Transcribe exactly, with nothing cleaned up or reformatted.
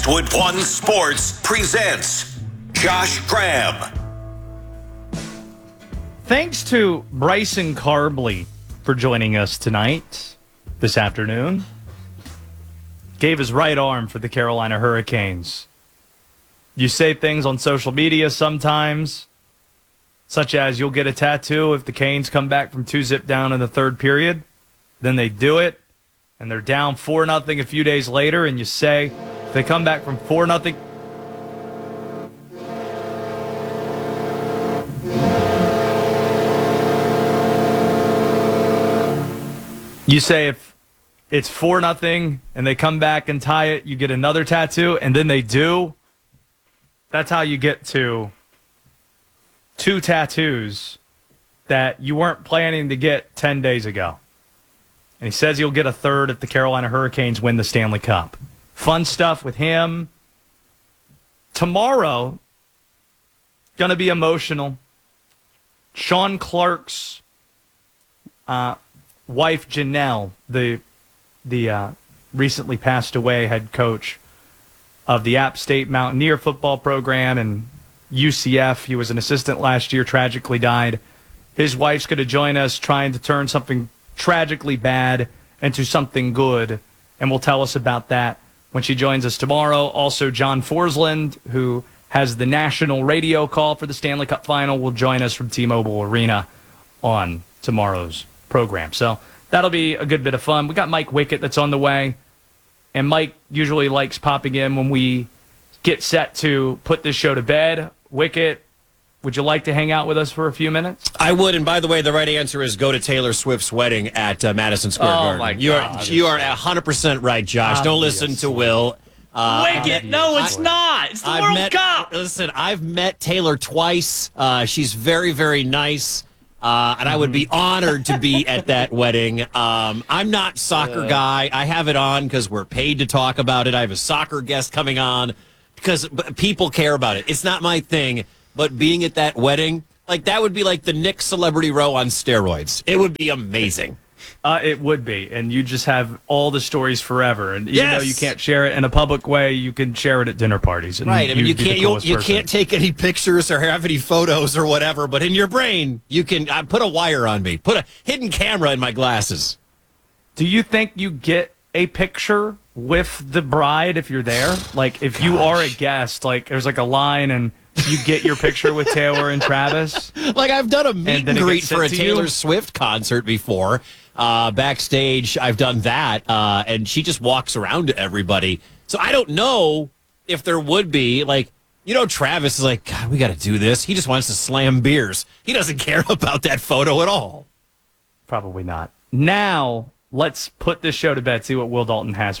Westwood One Sports presents Josh Graham. Thanks to Bryson Carbley for joining us tonight, this afternoon. Gave his right arm for the Carolina Hurricanes. You say things on social media sometimes, such as you'll get a tattoo if the Canes come back from two-zip down in the third period. Then they do it, and they're down four nothing a few days later, and you say, if they come back from four nothing... You say if it's four nothing and they come back and tie it, you get another tattoo, and then they do. That's how you get to two tattoos that you weren't planning to get ten days ago. And he says he'll get a third if the Carolina Hurricanes win the Stanley Cup. Fun stuff with him. Tomorrow, going to be emotional. Sean Clark's uh, wife, Janelle, the the uh, recently passed away head coach of the App State Mountaineer football program and U C F. He was an assistant last year, tragically died. His wife's going to join us trying to turn something tragically bad into something good, and will tell us about that when she joins us tomorrow. Also, John Forsland, who has the national radio call for the Stanley Cup Final, will join us from T-Mobile Arena on tomorrow's program. So that'll be a good bit of fun. We got Mike Wickett that's on the way, and Mike usually likes popping in when we get set to put this show to bed. Wickett, would you like to hang out with us for a few minutes? I would, and by the way, the right answer is go to Taylor Swift's wedding at uh, Madison Square Oh, Garden. my You are, God. you are one hundred percent right, Josh. Don't listen to Will. Uh, Wicked, no, it's not. It's the I've World met, Cup. Listen, I've met Taylor twice. Uh, she's very, very nice. Uh, and I would be honored to be at that wedding. Um, I'm not soccer guy. I have it on because we're paid to talk about it. I have a soccer guest coming on because people care about it. It's not my thing, but being at that wedding, like that would be like the Nick Celebrity Row on steroids. It would be amazing. Uh, it would be, and you just have all the stories forever. And even Yes. though you can't share it in a public way, you can share it at dinner parties. And Right. I mean, you you'd be the can't you, coolest you person. can't take any pictures or have any photos or whatever, but in your brain, you can uh, put a wire on me, put a hidden camera in my glasses. Do you think you get a picture with the bride if you're there? Like, if you are a guest, like, there's like a line and you get your picture with Taylor and Travis? Like, I've done a meet And and, then it greet gets for a sent to Taylor you? Swift concert before. Uh, backstage, I've done that, uh, and she just walks around to everybody. So I don't know if there would be, like, you know, Travis is like, God, we got to do this. He just wants to slam beers. He doesn't care about that photo at all. Probably not. Now, let's put this show to bed, see what Will Dalton has for